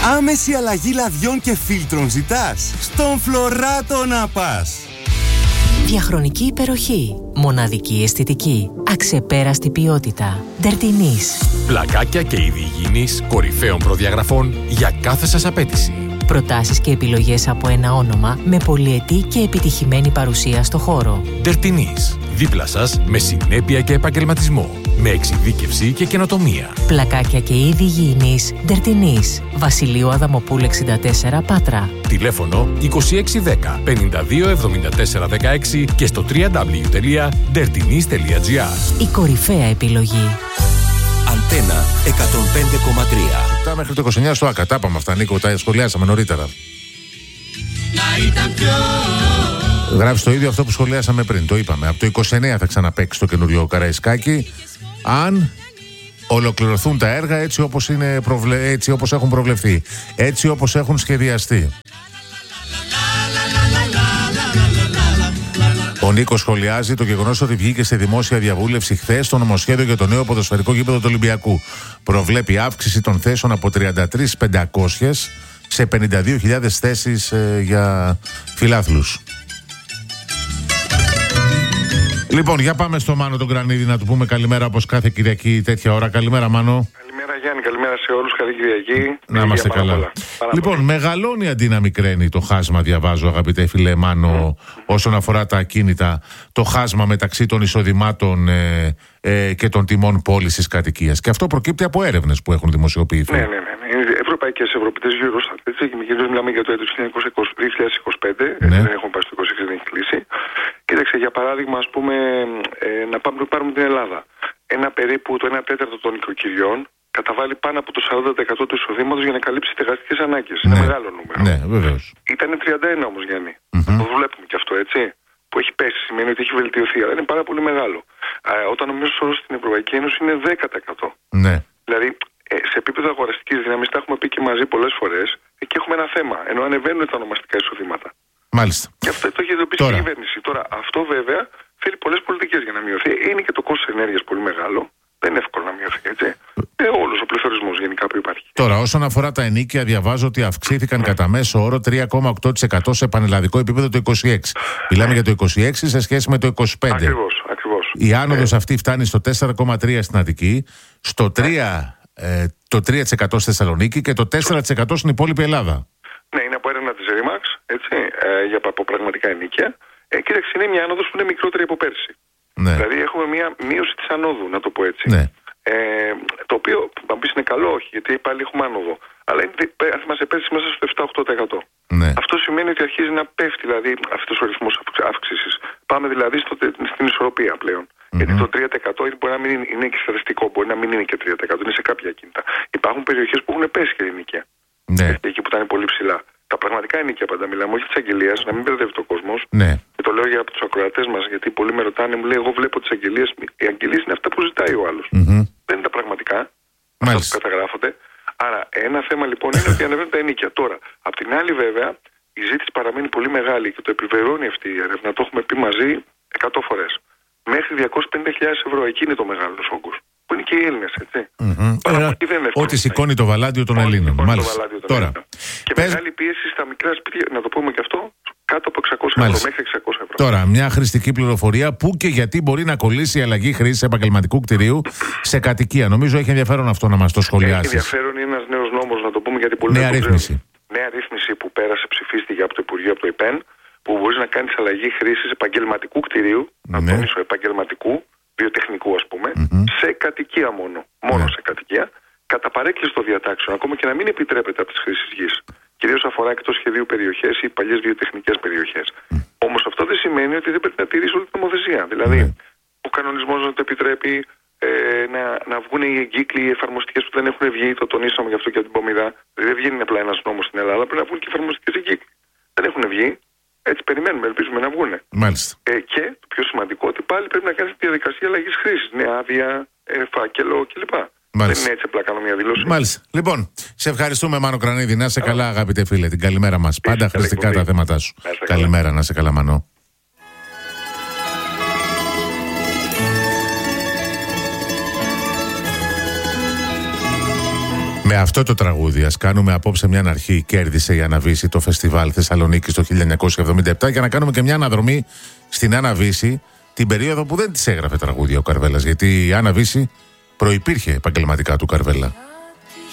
Άμεση αλλαγή λαδιών και φίλτρων ζητάς? Στον Φλωράτο να πας. Διαχρονική υπεροχή, μοναδική αισθητική, αξεπέραστη ποιότητα. Dertinis. Πλακάκια και είδη υγιεινής κορυφαίων προδιαγραφών για κάθε σας απέτηση. Προτάσεις και επιλογές από ένα όνομα με πολυετή και επιτυχημένη παρουσία στο χώρο. Dertinis. Δίπλα σας με συνέπεια και επαγγελματισμό. Με εξειδίκευση και καινοτομία. Πλακάκια και είδη υγιεινής. Dertinis. Βασιλείου Αδαμοπούλου 64 Πάτρα. Τηλέφωνο 2610 52 74 16 και στο www.dertinis.gr. Η κορυφαία επιλογή. Αντένα 105,3. Μετά μέχρι το 29 στο ΑΚΑ. Τα είπαμε αυτά, Νίκο, τα σχολιάσαμε νωρίτερα. Γράφει το ίδιο αυτό που σχολιάσαμε πριν, το είπαμε. Από το 29 θα ξαναπαίξει το καινούριο Καραϊσκάκι, αν ολοκληρωθούν τα έργα έτσι όπως, έτσι όπως έχουν προβλεφθεί, έτσι όπως έχουν σχεδιαστεί. Ο Νίκος σχολιάζει το γεγονός ότι βγήκε σε δημόσια διαβούλευση χθες το νομοσχέδιο για το νέο ποδοσφαιρικό γήπεδο του Ολυμπιακού. Προβλέπει αύξηση των θέσεων από 33.500 σε 52.000 θέσεις για φιλάθλους. Λοιπόν, για πάμε στο Μάνο τον Κρανίδη να του πούμε καλημέρα όπως κάθε Κυριακή τέτοια ώρα. Καλημέρα, Μάνο. Καλημέρα, Γιάννη. Καλημέρα σε όλους. Καλή Κυριακή. Να είμαστε καλά. Λοιπόν, μεγαλώνει αντί να μικραίνει το χάσμα, διαβάζω, αγαπητέ φίλε Μάνο, όσον αφορά τα ακίνητα. Το χάσμα μεταξύ των εισοδημάτων και των τιμών πώλησης κατοικίας. Και αυτό προκύπτει από έρευνες που έχουν δημοσιοποιηθεί. Ναι. Ευρωπαϊκές Ευρωπητές Eurostat. Μιλάμε για το έτος 2025. Ναι. Δεν έχουμε πάει στο 2026, δεν έχει κλείσει. Κοίταξε, για παράδειγμα, ας πούμε, να πάρουμε την Ελλάδα. Περίπου το 1/4 των νοικοκυριών καταβάλει πάνω από το 40% του εισοδήματος για να καλύψει στεγαστικές ανάγκες. Ναι. Είναι μεγάλο νούμερο. Ναι, βεβαίως. Ήταν 31 όμως, Γιάννη. Το βλέπουμε και αυτό, έτσι. Που έχει πέσει, σημαίνει ότι έχει βελτιωθεί, αλλά είναι πάρα πολύ μεγάλο. Όταν ο μέσος όρος στην Ευρωπαϊκή Ένωση είναι 10%. Ναι. Δηλαδή, σε επίπεδο αγοραστικής δύναμης, τα έχουμε πει και μαζί πολλές φορές, εκεί έχουμε ένα θέμα. Ενώ ανεβαίνουν τα ονομαστικά εισοδήματα. Μάλιστα. Και αυτό το έχει εντοπίσει η κυβέρνηση. Τώρα, αυτό βέβαια θέλει πολλές πολιτικές για να μειωθεί. Είναι και το κόστος ενέργειας πολύ μεγάλο. Δεν είναι εύκολο να μειωθεί, έτσι. Όλος ο πληθωρισμός γενικά που υπάρχει. Τώρα, όσον αφορά τα ενοίκια, διαβάζω ότι αυξήθηκαν κατά μέσο όρο 3,8% σε πανελλαδικό επίπεδο το 26. Μιλάμε για το 26 σε σχέση με το 25. Ακριβώς. Η άνοδος αυτή φτάνει στο 4,3% στην Αττική, στο 3% στη Θεσσαλονίκη και το 4% στην υπόλοιπη Ελλάδα. Ναι, είναι από έρευνα της REMAX, έτσι, από πραγματικά ενοίκια. Κοίταξε, είναι μια άνοδος που είναι μικρότερη από πέρσι. Ναι. Δηλαδή έχουμε μια μείωση της ανόδου, να το πω έτσι. Ναι. Το οποίο, να πεις, είναι καλό, όχι, γιατί πάλι έχουμε άνοδο. Αλλά αν θυμάσαι πέρσι μέσα στο 7-8%. Ναι. Αυτό σημαίνει ότι αρχίζει να πέφτει δηλαδή αυτός ο ρυθμός αύξησης. Πάμε δηλαδή στην ισορροπία πλέον. Γιατί το 3% μπορεί να μην είναι και στατιστικό, μπορεί να μην είναι και 3%, είναι σε κάποια κίνητα. Υπάρχουν περιοχές που έχουν πέσει και ενοίκια. Ναι. Εκεί που ήταν πολύ ψηλά. Τα πραγματικά ενοίκια πάντα μιλάμε, όχι της αγγελίας, να μην μπερδεύει το κόσμος. Ναι. Και το λέω για τους ακροατές μας, γιατί πολλοί με ρωτάνε, μου λέει: εγώ βλέπω τις αγγελίες. Οι αγγελίες είναι αυτά που ζητάει ο άλλος. Δεν είναι τα πραγματικά. Αυτά που καταγράφονται. Άρα, ένα θέμα λοιπόν είναι ότι ανεβαίνουν τα ενοίκια. Τώρα, απ' την άλλη, βέβαια, η ζήτηση παραμένει πολύ μεγάλη και το επιβεβαιώνει αυτή η έρευνα. Το έχουμε πει μαζί 100 φορές. Μέχρι 250.000 ευρώ, εκεί είναι το μεγάλο όγκος. Που είναι και οι Έλληνες, έτσι. Ό,τι σηκώνει το βαλάντιο των Ελλήνων. Μάλιστα. Τώρα. Και μεγάλη πίεση στα μικρά σπίτια, να το πούμε και αυτό, κάτω από 600 ευρώ, μέχρι 600 ευρώ. Τώρα, μια χρηστική πληροφορία που και γιατί μπορεί να κολλήσει η αλλαγή χρήσης επαγγελματικού κτηρίου σε κατοικία. Νομίζω έχει ενδιαφέρον αυτό να μας το σχολιάσει. Έχει ενδιαφέρον, είναι ένας νέος νόμος, να το πούμε, γιατί πολύ νέα ρύθμιση. Νέα ρύθμιση που πέρασε, ψηφίστηκε από το Υπουργείο, από το ΕΠΕΝ, που μπορεί να κάνει αλλαγή χρήσης επαγγελματικού κτηρίου, να τονίσω επαγγελματικού, βιοτεχνικού ας πούμε, σε κατοικία μόνο σε κατοικία, κατά παρέκκληση των διατάξεων, ακόμα και να μην επιτρέπεται από τις χρήσεις γης. Κυρίως αφορά εκτός σχεδίου περιοχές ή παλιές βιοτεχνικές περιοχές. Όμως αυτό δεν σημαίνει ότι δεν πρέπει να τηρήσει όλη την νομοθεσία. Δηλαδή, ο κανονισμός να το επιτρέπει, να βγουν οι εγκύκλοι, οι εφαρμοστικές που δεν έχουν βγει, το τονίσαμε γι' αυτό και από την Πομιδά. Δηλαδή, δεν βγαίνει απλά ένας νόμος στην Ελλάδα, πρέπει να βγουν και εφαρμοστικές εγκύκλοι. Δεν έχουν βγει. Έτσι περιμένουμε, ελπίζουμε να βγουν. Μάλιστα. Και το πιο σημαντικό, ότι πάλι πρέπει να κάνει τη διαδικασία αλλαγής χρήσης. Νέα άδεια, φάκελο κλπ. Δεν είναι έτσι απλά κάνω μια δήλωση. Μάλιστα. Λοιπόν, σε ευχαριστούμε, Μάνο Κρανίδη. Να είσαι καλά, αγαπητέ φίλε. Την καλημέρα μας. Πάντα χρηστικά τα θέματα σου. Καλημέρα, να είσαι καλά, Μανώ. Με αυτό το τραγούδι, ας κάνουμε απόψε μια αρχή. Κέρδισε η Άννα Βύση το φεστιβάλ Θεσσαλονίκης το 1977, για να κάνουμε και μια αναδρομή στην Άννα Βύση την περίοδο που δεν της έγραφε τραγούδια ο Καρβέλας. Γιατί η Άννα Βύση προϋπήρχε επαγγελματικά του Καρβέλα.